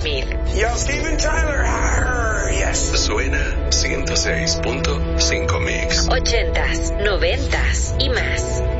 Smith. Yo, Steven Tyler. Yes. Suena 106.5 Mix. 80s, 90s y más.